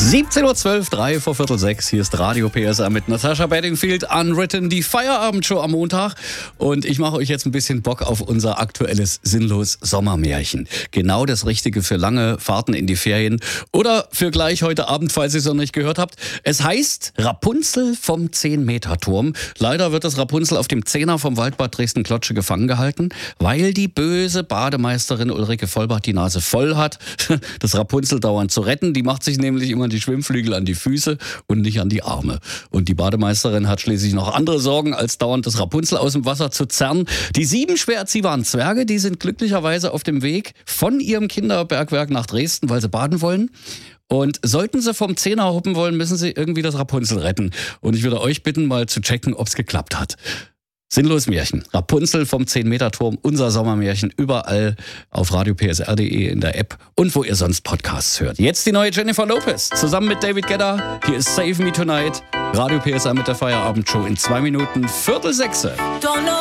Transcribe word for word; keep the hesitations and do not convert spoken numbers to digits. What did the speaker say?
siebzehn Uhr zwölf, drei vor Viertel sechs. Hier ist Radio P S R mit Natascha Bedingfield, Unwritten, die Feierabendshow am Montag. Und ich mache euch jetzt ein bisschen Bock auf unser aktuelles sinnlos Sommermärchen. Genau das Richtige für lange Fahrten in die Ferien oder für gleich heute Abend, falls ihr es noch nicht gehört habt. Es heißt Rapunzel vom zehn-Meter-Turm. Leider wird das Rapunzel auf dem Zehner vom Waldbad Dresden-Klotsche gefangen gehalten, weil die böse Bademeisterin Ulrike Vollbach die Nase voll hat, das Rapunzel dauernd zu retten. Die macht sich nämlich immer die Schwimmflügel an die Füße und nicht an die Arme. Und die Bademeisterin hat schließlich noch andere Sorgen, als dauernd das Rapunzel aus dem Wasser zu zerren. Die sieben schwer erziehbaren Zwerge, die sind glücklicherweise auf dem Weg von ihrem Kinderbergwerk nach Dresden, weil sie baden wollen. Und sollten sie vom Zehner hoppen wollen, müssen sie irgendwie das Rapunzel retten. Und ich würde euch bitten, mal zu checken, ob es geklappt hat. Sinnlos Märchen. Rapunzel vom zehn-Meter-Turm, unser Sommermärchen, überall auf radio p s r punkt d e, in der App und wo ihr sonst Podcasts hört. Jetzt die neue Jennifer Lopez, zusammen mit David Guetta. Hier ist Save Me Tonight. Radio P S R mit der Feierabendshow in zwei Minuten, Viertel sechs.